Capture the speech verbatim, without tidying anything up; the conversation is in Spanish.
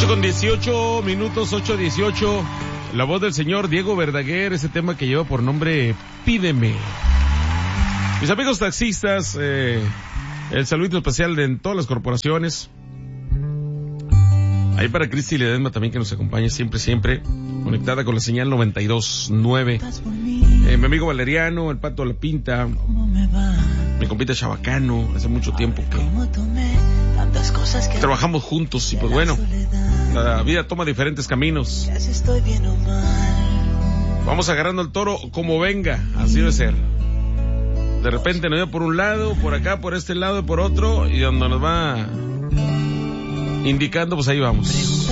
ocho con dieciocho minutos, ocho dieciocho. La voz del señor Diego Verdaguer, ese tema que lleva por nombre Pídeme. Mis amigos taxistas, eh, el saludito especial de en todas las corporaciones. Ahí para Cristi Ledesma también, que nos acompaña siempre, siempre, conectada con la señal noventa y dos punto nueve. Eh, mi amigo Valeriano, el Pato La Pinta, mi compita Chabacano, hace mucho tiempo que trabajamos juntos y pues bueno, la vida toma diferentes caminos. Vamos agarrando el toro como venga, así debe ser. De repente nos lleva por un lado, por acá, por este lado y por otro, y donde nos va indicando, pues ahí vamos.